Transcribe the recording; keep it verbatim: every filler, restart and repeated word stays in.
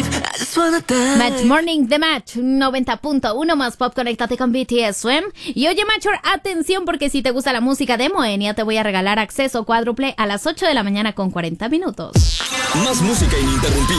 Match Morning The Match noventa punto uno más pop. Conéctate con B T S Swim. Y oye, Matcher, atención, porque si te gusta la música de Moenia, te voy a regalar acceso cuádruple a las ocho de la mañana con cuarenta minutos. Más música ininterrumpida.